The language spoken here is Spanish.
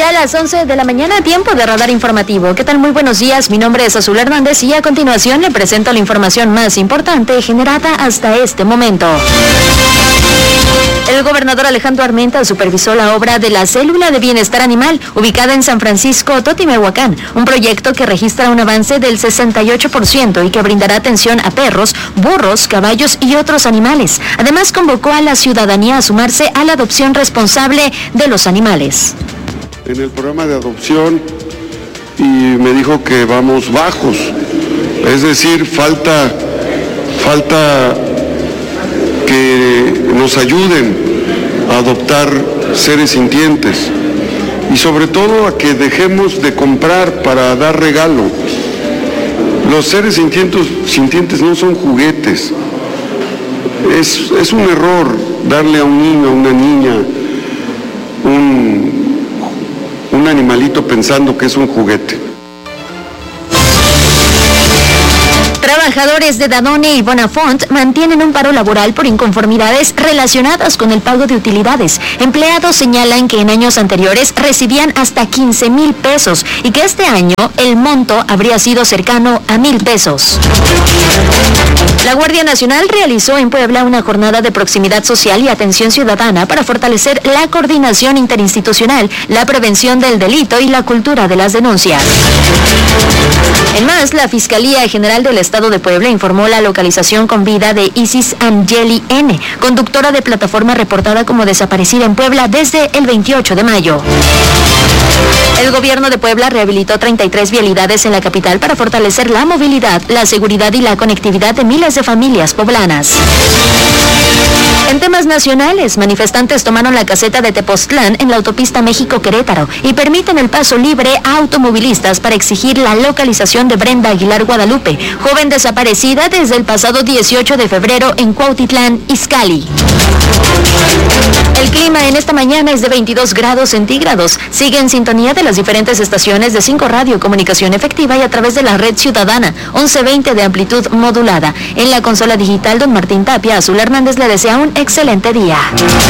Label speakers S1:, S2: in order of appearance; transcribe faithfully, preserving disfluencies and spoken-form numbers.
S1: Ya a las once de la mañana, tiempo de radar informativo. ¿Qué tal? Muy buenos días, mi nombre es Azul Hernández y a continuación le presento la información más importante generada hasta este momento. El gobernador Alejandro Armenta supervisó la obra de la Célula de Bienestar Animal, ubicada en San Francisco, Totimehuacán, un proyecto que registra un avance del sesenta y ocho por ciento y que brindará atención a perros, burros, caballos y otros animales. Además, convocó a la ciudadanía a sumarse a la adopción responsable de los animales.
S2: En el programa de adopción y me dijo que vamos bajos, es decir, falta, falta que nos ayuden a adoptar seres sintientes y sobre todo a que dejemos de comprar para dar regalo. Los seres sintientes, sintientes no son juguetes, es, es un error darle a un niño, a una niña, un... un animalito pensando que es un juguete.
S1: Trabajadores de Danone y Bonafont mantienen un paro laboral por inconformidades relacionadas con el pago de utilidades. Empleados señalan que en años anteriores recibían hasta quince mil pesos y que este año el monto habría sido cercano a mil pesos. La Guardia Nacional realizó en Puebla una jornada de proximidad social y atención ciudadana para fortalecer la coordinación interinstitucional, la prevención del delito y la cultura de las denuncias. En más, la Fiscalía General del Estado de Puebla informó la localización con vida de Isis Angeli N., conductora de plataforma reportada como desaparecida en Puebla desde el veintiocho de mayo. El gobierno de Puebla rehabilitó treinta y tres vialidades en la capital para fortalecer la movilidad, la seguridad y la conectividad de miles de familias poblanas. En temas nacionales, manifestantes tomaron la caseta de Tepoztlán en la autopista México-Querétaro y permiten el paso libre a automovilistas para exigir la localización de Brenda Aguilar Guadalupe, joven desaparecida desde el pasado dieciocho de febrero en Cuautitlán, Izcalli. El clima en esta mañana es de veintidós grados centígrados. Sigue en sintonía de las diferentes estaciones de cinco Radio Comunicación Efectiva y a través de la red ciudadana once veinte de amplitud modulada. En la consola digital, don Martín Tapia, Azul Hernández le desea un excelente día.